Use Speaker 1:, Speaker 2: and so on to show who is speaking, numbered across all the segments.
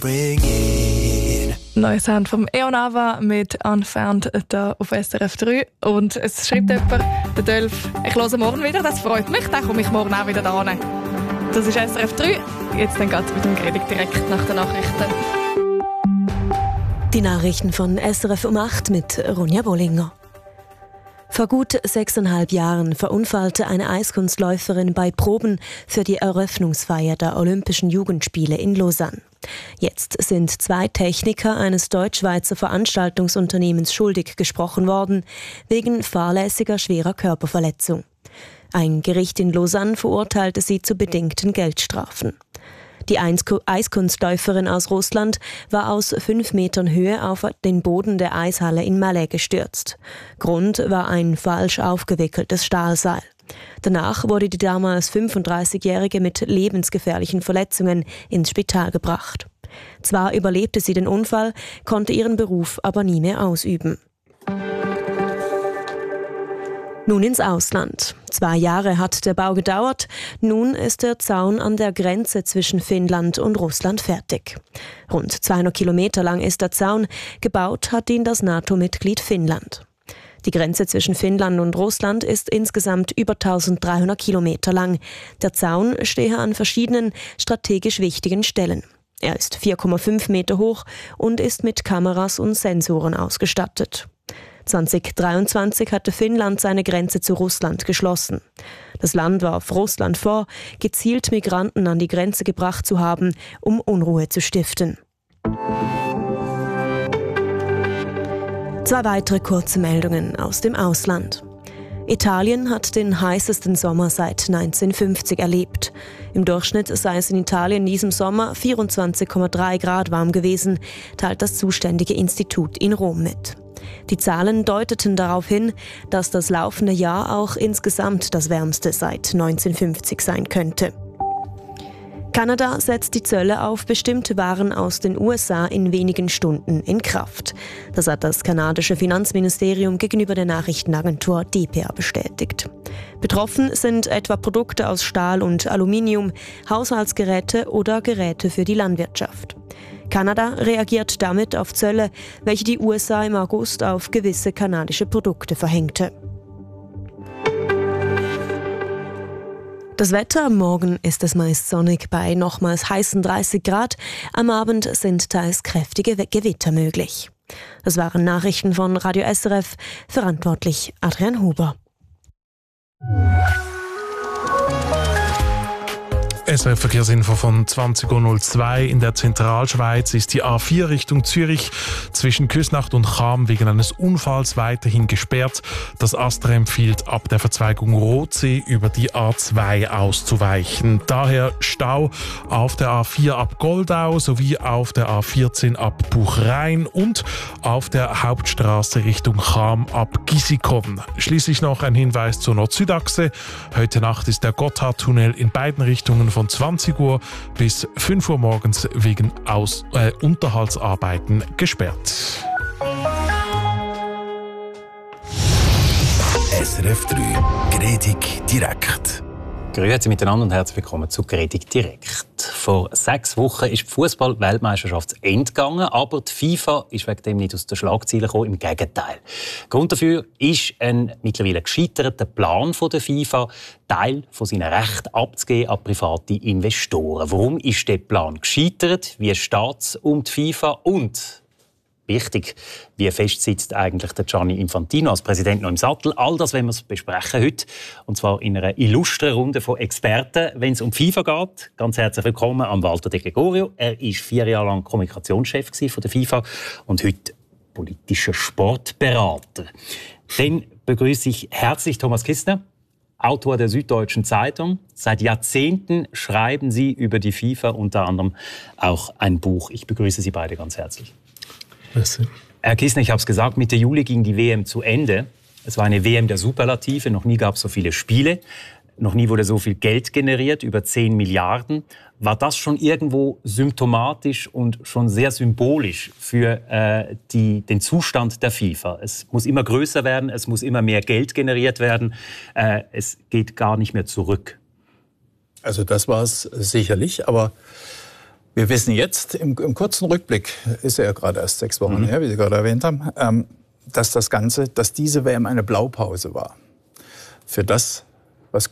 Speaker 1: Neues Sound vom Eonava mit Unfound hier auf SRF 3. Und es schreibt jemand, der Dölf, ich höre morgen wieder, das freut mich, dann komme ich morgen auch wieder da hin. Das ist SRF 3. Jetzt geht es mit dem Gredig direkt nach den Nachrichten.
Speaker 2: Die Nachrichten von SRF um 8 mit Ronja Bollinger. Vor gut 6,5 Jahren verunfallte eine Eiskunstläuferin bei Proben für die Eröffnungsfeier der Olympischen Jugendspiele in Lausanne. Jetzt sind 2 Techniker eines deutsch-schweizer Veranstaltungsunternehmens schuldig gesprochen worden, wegen fahrlässiger schwerer Körperverletzung. Ein Gericht in Lausanne verurteilte sie zu bedingten Geldstrafen. Die Eiskunstläuferin aus Russland war aus 5 Metern Höhe auf den Boden der Eishalle in Malé gestürzt. Grund war ein falsch aufgewickeltes Stahlseil. Danach wurde die damals 35-Jährige mit lebensgefährlichen Verletzungen ins Spital gebracht. Zwar überlebte sie den Unfall, konnte ihren Beruf aber nie mehr ausüben. Nun ins Ausland. 2 Jahre hat der Bau gedauert. Nun ist der Zaun an der Grenze zwischen Finnland und Russland fertig. Rund 200 Kilometer lang ist der Zaun. Gebaut hat ihn das NATO-Mitglied Finnland. Die Grenze zwischen Finnland und Russland ist insgesamt über 1300 Kilometer lang. Der Zaun stehe an verschiedenen strategisch wichtigen Stellen. Er ist 4,5 Meter hoch und ist mit Kameras und Sensoren ausgestattet. 2023 hatte Finnland seine Grenze zu Russland geschlossen. Das Land warf Russland vor, gezielt Migranten an die Grenze gebracht zu haben, um Unruhe zu stiften. 2 weitere kurze Meldungen aus dem Ausland. Italien hat den heißesten Sommer seit 1950 erlebt. Im Durchschnitt sei es in Italien in diesem Sommer 24,3 Grad warm gewesen, teilt das zuständige Institut in Rom mit. Die Zahlen deuteten darauf hin, dass das laufende Jahr auch insgesamt das wärmste seit 1950 sein könnte. Kanada setzt die Zölle auf bestimmte Waren aus den USA in wenigen Stunden in Kraft. Das hat das kanadische Finanzministerium gegenüber der Nachrichtenagentur DPA bestätigt. Betroffen sind etwa Produkte aus Stahl und Aluminium, Haushaltsgeräte oder Geräte für die Landwirtschaft. Kanada reagiert damit auf Zölle, welche die USA im August auf gewisse kanadische Produkte verhängte. Das Wetter: Morgen ist es meist sonnig bei nochmals heißen 30 Grad. Am Abend sind teils kräftige Gewitter möglich. Das waren Nachrichten von Radio SRF, verantwortlich Adrian Huber.
Speaker 3: SRF-Verkehrsinfo von 20.02 Uhr. In der Zentralschweiz ist die A4 Richtung Zürich zwischen Küsnacht und Cham wegen eines Unfalls weiterhin gesperrt. Das ASTRA empfiehlt, ab der Verzweigung Rotsee über die A2 auszuweichen. Daher Stau auf der A4 ab Goldau sowie auf der A14 ab Buchrein und auf der Hauptstraße Richtung Cham ab Gissikon. Schließlich noch ein Hinweis zur Nord-Süd-Achse. Heute Nacht ist der Gotthardtunnel in beiden Richtungen von 20 Uhr bis 5 Uhr morgens wegen Unterhaltsarbeiten gesperrt.
Speaker 4: SRF 3 Gredig direkt.
Speaker 5: Grüezi miteinander und herzlich willkommen zu Gredig direkt. Vor 6 Wochen ist die Fußball-Weltmeisterschaft zu Ende gegangen, aber die FIFA ist wegen dem nicht aus den Schlagzeilen gekommen, im Gegenteil. Grund dafür ist ein mittlerweile gescheiterter Plan der FIFA, Teil von seinen Rechten abzugeben an private Investoren. Warum ist der Plan gescheitert? Wie steht es um die FIFA? Und wichtig, wie fest sitzt eigentlich der Gianni Infantino als Präsident noch im Sattel? All das wollen wir besprechen heute. Und zwar in einer illustren Runde von Experten, wenn es um FIFA geht. Ganz herzlich willkommen an Walter De Gregorio. Er war 4 Jahre lang Kommunikationschef von der FIFA und heute politischer Sportberater. Dann begrüße ich herzlich Thomas Kistner, Autor der Süddeutschen Zeitung. Seit Jahrzehnten schreiben Sie über die FIFA, unter anderem auch ein Buch. Ich begrüße Sie beide ganz herzlich.
Speaker 3: Merci.
Speaker 5: Herr Kistner, ich habe es gesagt, Mitte Juli ging die WM zu Ende. Es war eine WM der Superlative. Noch nie gab es so viele Spiele. Noch nie wurde so viel Geld generiert, über 10 Milliarden. War das schon irgendwo symptomatisch und schon sehr symbolisch für den Zustand der FIFA? Es muss immer größer werden, es muss immer mehr Geld generiert werden. Es geht gar nicht mehr zurück.
Speaker 6: Also das war es sicherlich, aber Wir wissen jetzt, im kurzen Rückblick, ist ja gerade erst 6 Wochen her, wie Sie gerade erwähnt haben, dass diese WM eine Blaupause war. Für das, was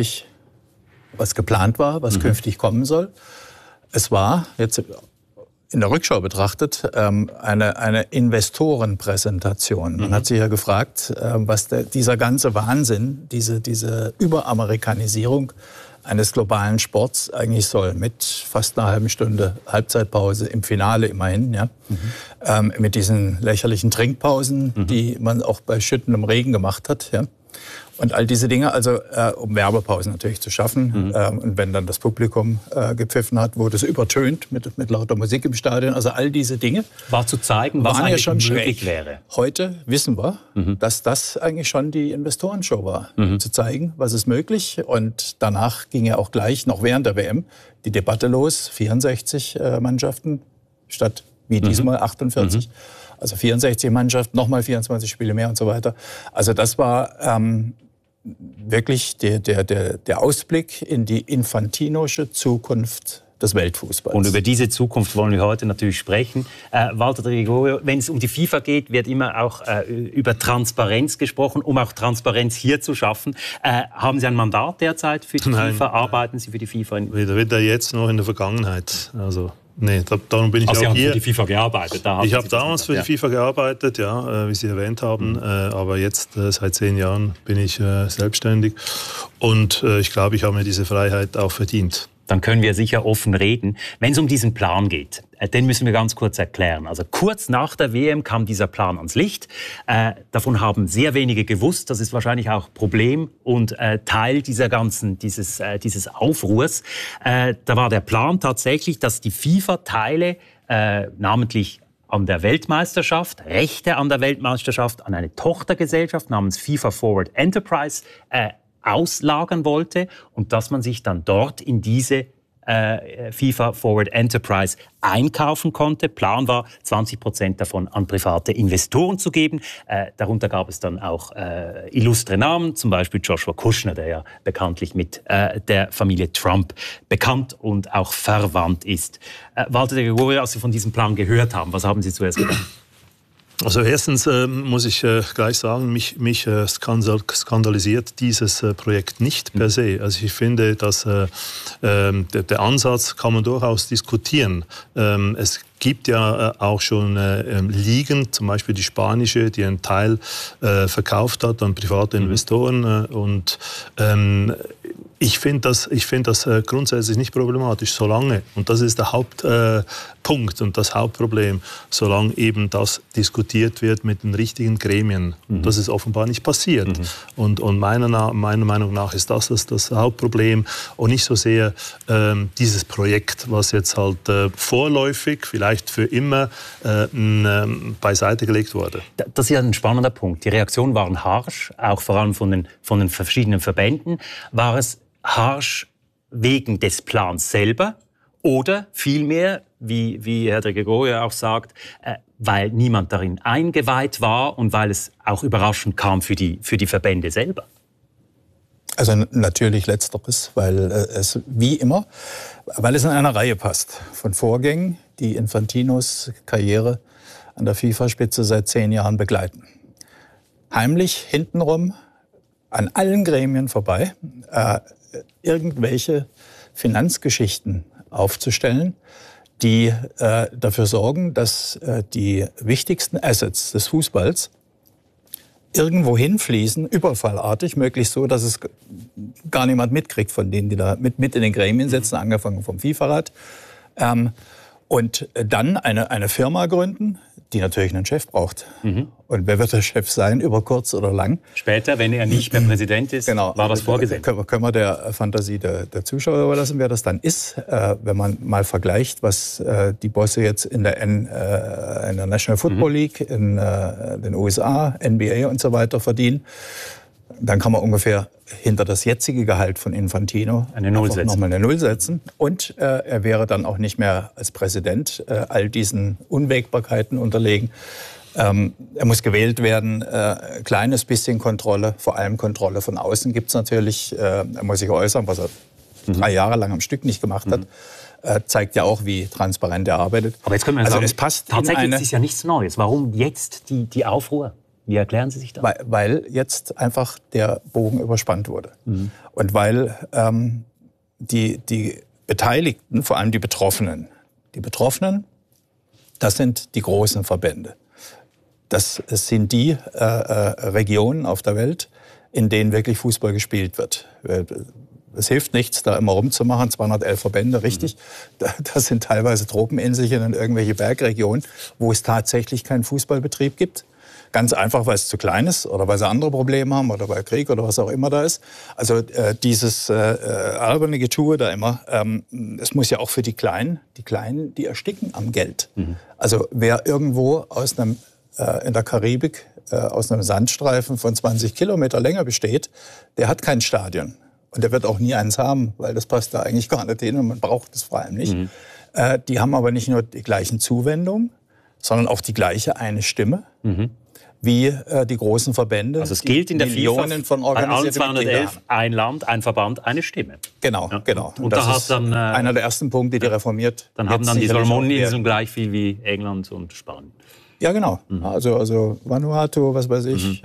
Speaker 6: geplant war, was künftig kommen soll. Es war, jetzt in der Rückschau betrachtet, eine Investorenpräsentation. Man hat sich ja gefragt, was dieser ganze Wahnsinn, diese Überamerikanisierung eines globalen Sports eigentlich soll. Mit fast einer halben Stunde Halbzeitpause im Finale immerhin. Ja? Mit diesen lächerlichen Trinkpausen, die man auch bei schüttendem Regen gemacht hat. Ja? Und all diese Dinge, also um Werbepausen natürlich zu schaffen. Und wenn dann das Publikum gepfiffen hat, wurde es übertönt mit lauter Musik im Stadion. Also all diese Dinge
Speaker 5: war zu zeigen, was eigentlich
Speaker 6: schon
Speaker 5: möglich wäre.
Speaker 6: Heute wissen wir, dass das eigentlich schon die Investorenshow war. Zu zeigen, was ist möglich. Und danach ging ja auch gleich, noch während der WM, die Debatte los. 64 Mannschaften statt wie diesmal 48. Also 64 Mannschaften, nochmal 24 Spiele mehr und so weiter. Also das war wirklich der Ausblick in die infantinosche Zukunft des Weltfußballs.
Speaker 5: Und über diese Zukunft wollen wir heute natürlich sprechen. Walter de Gregorio, wenn es um die FIFA geht, wird immer auch über Transparenz gesprochen, um auch Transparenz hier zu schaffen. Haben Sie ein Mandat derzeit für die FIFA? Arbeiten Sie für die FIFA?
Speaker 7: Weder jetzt noch in der Vergangenheit. Also nee, darum bin ich auch
Speaker 5: Sie haben
Speaker 7: hier.
Speaker 5: für die FIFA gearbeitet?
Speaker 7: Ich habe damals für die FIFA gearbeitet, ja, wie Sie erwähnt haben. Aber jetzt, seit 10 Jahren, bin ich selbstständig. Und ich glaube, ich habe mir diese Freiheit auch verdient.
Speaker 5: Dann können wir sicher offen reden. Wenn es um diesen Plan geht, den müssen wir ganz kurz erklären. Also kurz nach der WM kam dieser Plan ans Licht. Davon haben sehr wenige gewusst. Das ist wahrscheinlich auch Problem und Teil dieses Aufruhrs. Da war der Plan tatsächlich, dass die FIFA-Teile, namentlich an der Weltmeisterschaft, Rechte an der Weltmeisterschaft, an eine Tochtergesellschaft namens FIFA Forward Enterprise auslagern wollte und dass man sich dann dort in diese FIFA Forward Enterprise einkaufen konnte. Plan war, 20% davon an private Investoren zu geben. Darunter gab es dann auch illustre Namen, zum Beispiel Joshua Kushner, der ja bekanntlich mit der Familie Trump bekannt und auch verwandt ist. Walter de Gregorio, als Sie von diesem Plan gehört haben, was haben Sie zuerst gedacht?
Speaker 7: Also erstens muss ich gleich sagen, mich skandalisiert dieses Projekt nicht per se. Also ich finde, dass der Ansatz kann man durchaus diskutieren. Es gibt ja auch schon Ligen, zum Beispiel die spanische, die einen Teil verkauft hat an private Investoren. Und ich finde das grundsätzlich nicht problematisch, solange, und das ist der Hauptpunkt und das Hauptproblem, solange eben das diskutiert wird mit den richtigen Gremien. Das ist offenbar nicht passiert. Und meiner Meinung nach ist das Hauptproblem und nicht so sehr dieses Projekt, was jetzt halt vorläufig, vielleicht für immer beiseite gelegt wurde.
Speaker 5: Das ist ja ein spannender Punkt. Die Reaktionen waren harsch, auch vor allem von den verschiedenen Verbänden. War es harsch wegen des Plans selber oder vielmehr, wie Herr de Gregorio auch sagt, weil niemand darin eingeweiht war und weil es auch überraschend kam für die Verbände selber?
Speaker 6: Also natürlich Letzteres, weil es wie immer, weil es in einer Reihe passt von Vorgängen, die Infantinos Karriere an der FIFA-Spitze seit 10 Jahren begleiten. Heimlich, hintenrum, an allen Gremien vorbei, irgendwelche Finanzgeschichten aufzustellen, die dafür sorgen, dass die wichtigsten Assets des Fußballs irgendwo hinfließen, überfallartig, möglichst so, dass es gar niemand mitkriegt von denen, die da mit in den Gremien sitzen, angefangen vom FIFA-Rat. Und dann eine Firma gründen, die natürlich einen Chef braucht. Und wer wird der Chef sein, über kurz oder lang?
Speaker 5: Später, wenn er nicht mehr Präsident ist,
Speaker 6: genau,
Speaker 5: war das vorgesehen.
Speaker 6: Können wir der Fantasie der Zuschauer überlassen, wer das dann ist, wenn man mal vergleicht, was die Bosse jetzt in der National Football League, in den USA, NBA und so weiter verdienen. Dann kann man ungefähr hinter das jetzige Gehalt von Infantino nochmal eine Null setzen. Und er wäre dann auch nicht mehr als Präsident all diesen Unwägbarkeiten unterlegen. Er muss gewählt werden, kleines bisschen Kontrolle, vor allem Kontrolle von außen gibt es natürlich. Er muss sich äußern, was er 3 Jahre lang am Stück nicht gemacht hat. zeigt ja auch, wie transparent er arbeitet.
Speaker 5: Aber jetzt können wir sagen,
Speaker 6: es passt
Speaker 5: tatsächlich ist es ja nichts Neues. Warum jetzt die Aufruhr? Wie erklären Sie sich das?
Speaker 6: Weil jetzt einfach der Bogen überspannt wurde. Und weil die Beteiligten, vor allem die Betroffenen, das sind die großen Verbände. Das sind die Regionen auf der Welt, in denen wirklich Fußball gespielt wird. Es hilft nichts, da immer rumzumachen, 211 Verbände, richtig. Das sind teilweise Tropeninselchen in irgendwelche Bergregionen, wo es tatsächlich keinen Fußballbetrieb gibt. Ganz einfach, weil es zu klein ist oder weil sie andere Probleme haben oder weil Krieg oder was auch immer da ist. Also dieses alberne Getue da immer, es muss ja auch für die Kleinen, die ersticken am Geld. Also wer irgendwo aus einem, in der Karibik aus einem Sandstreifen von 20 Kilometer Länge besteht, der hat kein Stadion. Und der wird auch nie eins haben, weil das passt da eigentlich gar nicht hin und man braucht es vor allem nicht. Die haben aber nicht nur die gleichen Zuwendungen, sondern auch die gleiche eine Stimme. Wie die großen Verbände.
Speaker 5: Also es gilt in der
Speaker 6: Millionen
Speaker 5: FIFA
Speaker 6: von organisierten
Speaker 5: bei allen 211 ein Land, ein Verband, eine Stimme.
Speaker 6: Genau,
Speaker 5: ja.
Speaker 6: genau.
Speaker 5: Und
Speaker 6: das
Speaker 5: da
Speaker 6: ist
Speaker 5: dann,
Speaker 6: einer der ersten Punkte, die reformiert.
Speaker 5: Dann haben dann die Salomoneninseln gleich viel wie England und Spanien.
Speaker 6: Ja, genau. Also Vanuatu, was weiß ich,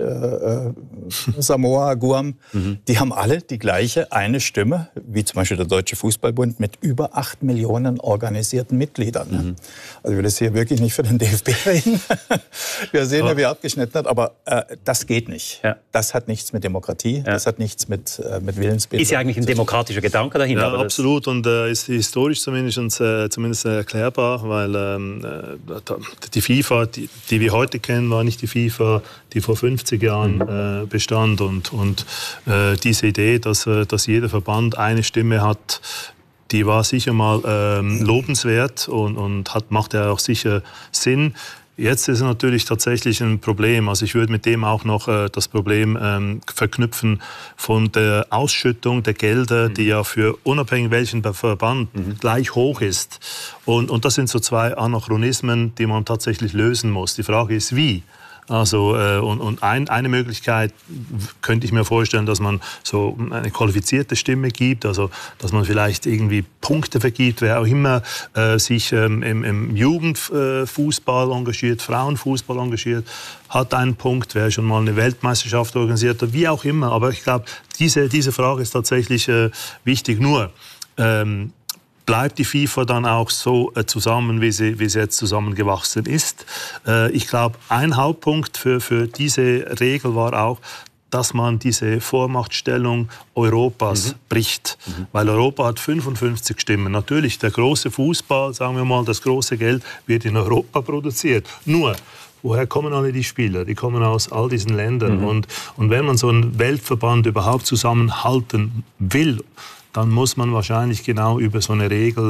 Speaker 6: Samoa, Guam, die haben alle die gleiche eine Stimme, wie zum Beispiel der Deutsche Fußballbund mit über 8 Millionen organisierten Mitgliedern. Also ich will jetzt hier wirklich nicht für den DFB reden. Wir sehen ja, wie er abgeschnitten hat, aber das geht nicht. Ja. Das hat nichts mit Demokratie, das hat nichts mit Willensbildung.
Speaker 5: Ist ja eigentlich ein demokratischer Gedanke dahinter.
Speaker 7: Ja, absolut, und ist historisch zumindest erklärbar, weil die FIFA, die wir heute kennen, war nicht die FIFA, die vor 50 Jahren bestand. Und diese Idee, dass jeder Verband eine Stimme hat, die war sicher mal lobenswert und macht ja auch sicher Sinn. Jetzt ist es natürlich tatsächlich ein Problem. Also ich würde mit dem auch noch das Problem verknüpfen von der Ausschüttung der Gelder, die ja für unabhängig welchen Verband gleich hoch ist. Und das sind so zwei Anachronismen, die man tatsächlich lösen muss. Die Frage ist, wie? Also, eine Möglichkeit könnte ich mir vorstellen, dass man so eine qualifizierte Stimme gibt, also dass man vielleicht irgendwie Punkte vergibt, wer auch immer sich im Jugendfußball engagiert, Frauenfußball engagiert, hat einen Punkt, wer schon mal eine Weltmeisterschaft organisiert hat, wie auch immer. Aber ich glaube, diese Frage ist tatsächlich wichtig. Nur bleibt die FIFA dann auch so zusammen, wie sie jetzt zusammengewachsen ist. Ich glaube, ein Hauptpunkt für diese Regel war auch, dass man diese Vormachtstellung Europas bricht. Weil Europa hat 55 Stimmen. Natürlich, der große Fußball, sagen wir mal, das große Geld wird in Europa produziert. Nur, woher kommen alle die Spieler? Die kommen aus all diesen Ländern. Und wenn man so einen Weltverband überhaupt zusammenhalten will, dann muss man wahrscheinlich genau über so eine Regel,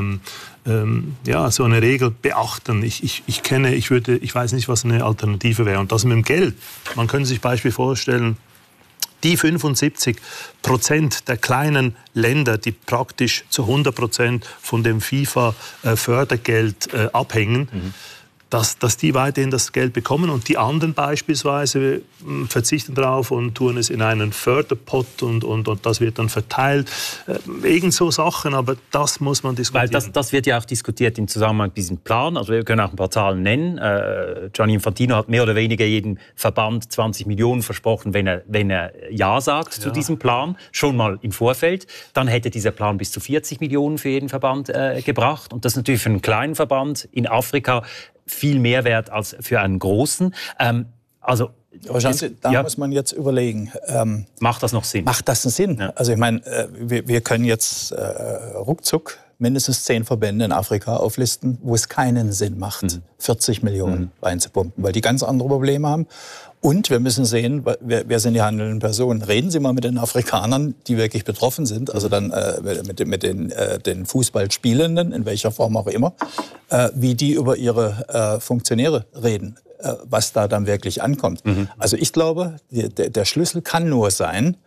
Speaker 7: beachten. Ich weiß nicht, was eine Alternative wäre. Und das mit dem Geld. Man könnte sich beispielsweise vorstellen, die 75% der kleinen Länder, die praktisch zu 100% von dem FIFA-Fördergeld abhängen, dass die weiterhin das Geld bekommen und die anderen beispielsweise verzichten darauf und tun es in einen Förderpott und das wird dann verteilt. Irgend so Sachen, aber das muss man diskutieren.
Speaker 5: Weil das wird ja auch diskutiert im Zusammenhang mit diesem Plan. Also wir können auch ein paar Zahlen nennen. Gianni Infantino hat mehr oder weniger jedem Verband 20 Millionen versprochen, wenn er Ja sagt zu diesem Plan, schon mal im Vorfeld. Dann hätte dieser Plan bis zu 40 Millionen für jeden Verband gebracht. Und das ist natürlich für einen kleinen Verband in Afrika viel mehr wert als für einen großen.
Speaker 6: Aber muss man jetzt überlegen.
Speaker 5: Macht das noch Sinn?
Speaker 6: Macht das einen Sinn? Ja. Also ich meine, wir können jetzt ruckzuck mindestens 10 Verbände in Afrika auflisten, wo es keinen Sinn macht, 40 Millionen reinzupumpen, weil die ganz andere Probleme haben. Und wir müssen sehen, wer sind die handelnden Personen. Reden Sie mal mit den Afrikanern, die wirklich betroffen sind, also dann mit den Fußballspielenden, in welcher Form auch immer, wie die über ihre Funktionäre reden, was da dann wirklich ankommt. Also ich glaube, der Schlüssel kann nur sein,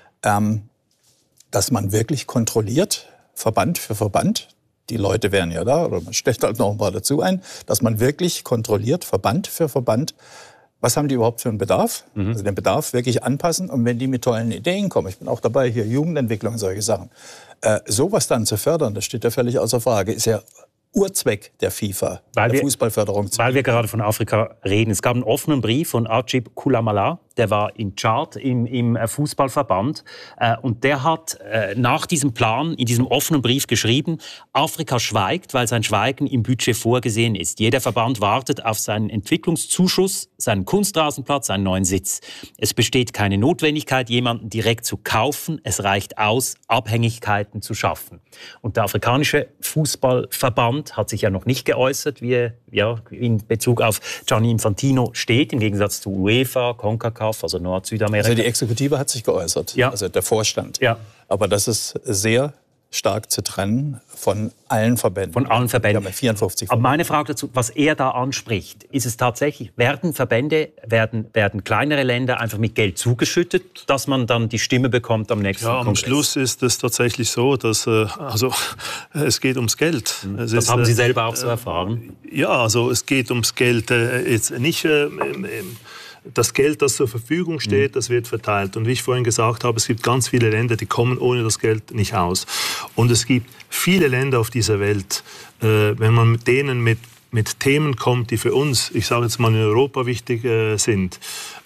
Speaker 6: dass man wirklich kontrolliert, Verband für Verband, die Leute wären ja da, oder man stellt halt noch ein paar dazu ein, dass man wirklich kontrolliert, Verband für Verband, was haben die überhaupt für einen Bedarf? Also den Bedarf wirklich anpassen. Und wenn die mit tollen Ideen kommen, ich bin auch dabei, hier Jugendentwicklung und solche Sachen, sowas dann zu fördern, das steht ja völlig außer Frage, ist ja Urzweck der FIFA, der Fußballförderung.
Speaker 5: Weil wir gerade von Afrika reden. Es gab einen offenen Brief von Ajib Koulamala, der war in Tschad im Fußballverband. Und der hat nach diesem Plan in diesem offenen Brief geschrieben, Afrika schweigt, weil sein Schweigen im Budget vorgesehen ist. Jeder Verband wartet auf seinen Entwicklungszuschuss, seinen Kunstrasenplatz, seinen neuen Sitz. Es besteht keine Notwendigkeit, jemanden direkt zu kaufen. Es reicht aus, Abhängigkeiten zu schaffen. Und der afrikanische Fußballverband hat sich ja noch nicht geäußert, wie er in Bezug auf Gianni Infantino steht, im Gegensatz zu UEFA, CONCACAF, also Nord-Südamerika.
Speaker 6: Also die Exekutive hat sich geäußert, also der Vorstand.
Speaker 5: Ja.
Speaker 6: Aber das ist sehr stark zu trennen von allen Verbänden.
Speaker 5: Von allen Verbänden.
Speaker 6: Ja, 54 Verbände.
Speaker 5: Aber meine Frage dazu, was er da anspricht, ist es tatsächlich, werden kleinere Länder einfach mit Geld zugeschüttet, dass man dann die Stimme bekommt am nächsten Kongress?
Speaker 7: Am Schluss ist es tatsächlich so, dass es geht ums Geld.
Speaker 5: Das haben Sie selber auch so erfahren?
Speaker 7: Ja, also es geht ums Geld. Jetzt nicht das Geld, das zur Verfügung steht, das wird verteilt. Und wie ich vorhin gesagt habe, es gibt ganz viele Länder, die kommen ohne das Geld nicht aus. Und es gibt viele Länder auf dieser Welt, wenn man mit denen mit Themen kommt, die für uns, ich sage jetzt mal in Europa wichtig sind,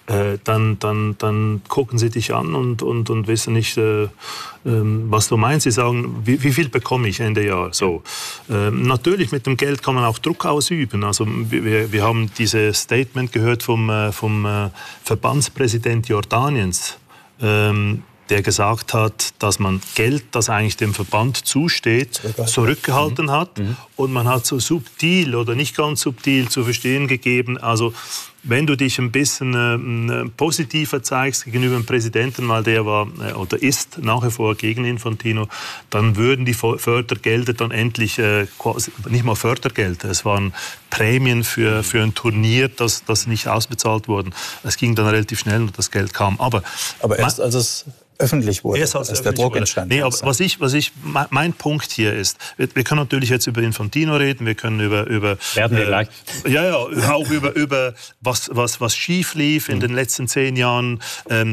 Speaker 7: dann gucken sie dich an und wissen nicht, was du meinst. Sie sagen, wie viel bekomme ich Ende Jahr? So. Natürlich, mit dem Geld kann man auch Druck ausüben. Also wir haben dieses Statement gehört vom Verbandspräsident Jordaniens, der gesagt hat, dass man Geld, das eigentlich dem Verband zusteht, zurückgehalten hat. Und man hat so subtil oder nicht ganz subtil zu verstehen gegeben, also wenn du dich ein bisschen positiver zeigst gegenüber dem Präsidenten, weil der war oder ist nach wie vor gegen Infantino, dann würden die Fördergelder dann endlich, nicht mal Fördergelder, es waren Prämien für ein Turnier, das nicht ausbezahlt wurden. Es ging dann relativ schnell und das Geld kam. Aber
Speaker 6: erst als es öffentlich wurde, als der Druck entstand.
Speaker 7: Nee, aber mein Punkt hier ist, wir können natürlich jetzt über Infantino reden, wir können über
Speaker 5: werden wir gleich.
Speaker 7: Ja, auch über was schief lief in den letzten 10 Jahren.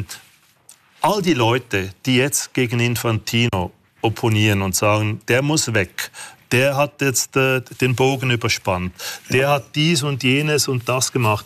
Speaker 7: All die Leute, die jetzt gegen Infantino opponieren und sagen, der muss weg, der hat jetzt den Bogen überspannt, der hat dies und jenes und das gemacht.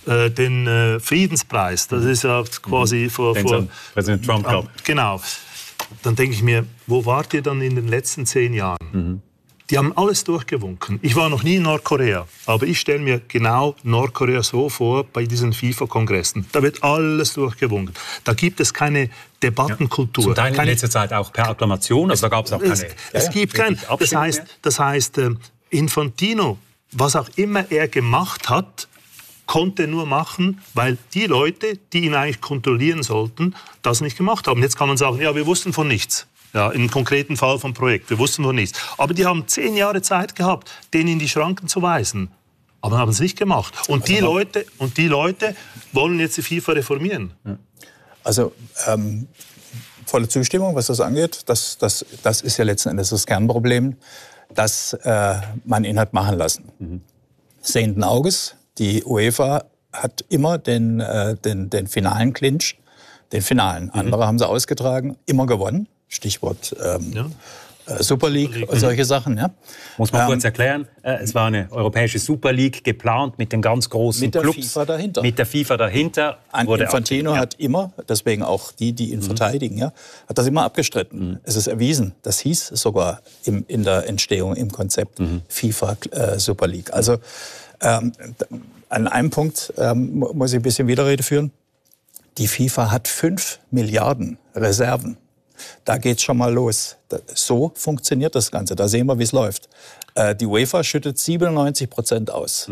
Speaker 7: Den Friedenspreis, das ist ja quasi vor
Speaker 5: Präsident Trump gab.
Speaker 7: Genau. Dann denke ich mir, wo wart ihr dann in den letzten 10 Jahren? Die haben alles durchgewunken. Ich war noch nie in Nordkorea, aber ich stelle mir genau Nordkorea so vor bei diesen FIFA-Kongressen. Da wird alles durchgewunken. Da gibt es keine Debattenkultur.
Speaker 5: Zum Teil in letzter Zeit auch per Akklamation, also da gab es auch keine.
Speaker 7: Es gibt kein. Das heißt, Infantino, was auch immer er gemacht hat, konnte nur machen, weil die Leute, die ihn eigentlich kontrollieren sollten, das nicht gemacht haben. Jetzt kann man sagen, ja, wir wussten von nichts. Ja, im konkreten Fall vom Projekt, wir wussten von nichts. Aber die haben 10 Jahre Zeit gehabt, den in die Schranken zu weisen. Aber haben es nicht gemacht. Und die Leute wollen jetzt die FIFA reformieren.
Speaker 6: Also volle Zustimmung, was das angeht. Das ist ja letzten Endes das Kernproblem, dass man ihn hat machen lassen. Sehenden Auges. Die UEFA hat immer den finalen Clinch, den finalen. Andere haben sie ausgetragen, immer gewonnen. Stichwort Super League und solche Sachen. Ja.
Speaker 5: Muss man kurz erklären, es war eine europäische Super League geplant mit den ganz großen Clubs. Mit der FIFA dahinter.
Speaker 6: Infantino hat immer, deswegen auch die ihn verteidigen, hat das immer abgestritten. Es ist erwiesen, das hieß sogar in der Entstehung, im Konzept FIFA Super League. Also an einem Punkt muss ich ein bisschen Widerrede führen. Die FIFA hat 5 Milliarden Reserven. Da geht's schon mal los. So funktioniert das Ganze. Da sehen wir, wie es läuft. Die UEFA schüttet 97% aus.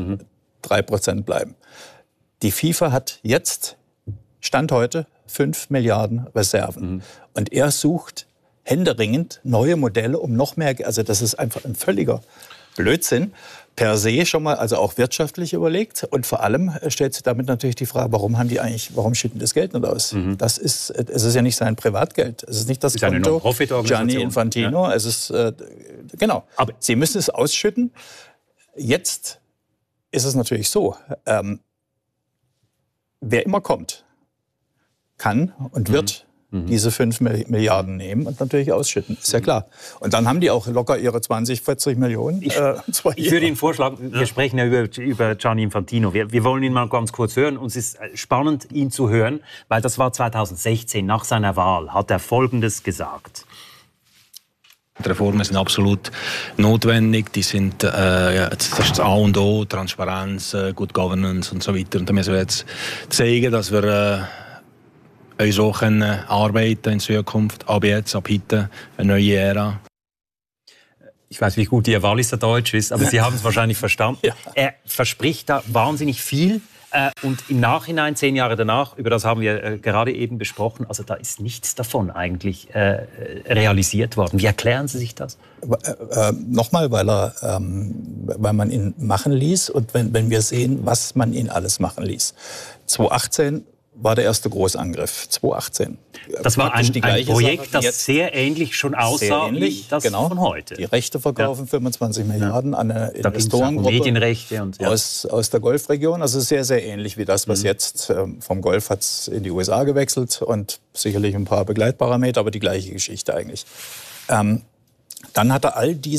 Speaker 6: 3% bleiben. Die FIFA hat jetzt, Stand heute, 5 Milliarden Reserven. Und er sucht händeringend neue Modelle, um noch mehr... Also das ist einfach ein völliger Blödsinn. Per se schon mal, also auch wirtschaftlich überlegt. Und vor allem stellt sich damit natürlich die Frage, warum schütten das Geld nicht aus? Es ist ja nicht sein Privatgeld. Es ist nicht das Konto Gianni Infantino. Ja. Es ist, genau. Aber Sie müssen es ausschütten. Jetzt ist es natürlich so. wer immer kommt, kann und wird diese 5 Milliarden nehmen und natürlich ausschütten. Ist ja klar. Und dann haben die auch locker ihre 20, 40 Millionen.
Speaker 5: Ich würde Ihnen vorschlagen, wir sprechen ja über Gianni Infantino. Wir wollen ihn mal ganz kurz hören. Und es ist spannend, ihn zu hören, weil das war 2016, nach seiner Wahl, hat er Folgendes gesagt.
Speaker 8: Die Reformen sind absolut notwendig. Die sind, das ist das A und O, Transparenz, Good Governance und so weiter. Und da müssen wir jetzt zeigen, dass wir uns so arbeiten in Zukunft, ab jetzt, ab heute, eine neue Ära.
Speaker 5: Ich weiß, wie gut Ihr Walliser Deutsch ist, aber Sie haben es wahrscheinlich verstanden. Ja. Er verspricht da wahnsinnig viel. Und im Nachhinein, 10 Jahre danach, über das haben wir gerade eben besprochen, also da ist nichts davon eigentlich realisiert worden. Wie erklären Sie sich das?
Speaker 6: Nochmal, weil man ihn machen ließ und wenn wir sehen, was man ihn alles machen ließ. 2018 war der erste Großangriff, 2018.
Speaker 5: Das war ein Projekt, das sehr ähnlich schon aussah wie das von heute.
Speaker 6: Die Rechte verkaufen 25 Milliarden an eine Investorengruppe
Speaker 5: Medienrechte und,
Speaker 6: aus der Golfregion. Also sehr, sehr ähnlich wie das, was jetzt vom Golf hat es in die USA gewechselt und sicherlich ein paar Begleitparameter, aber die gleiche Geschichte eigentlich. Dann hat er all diese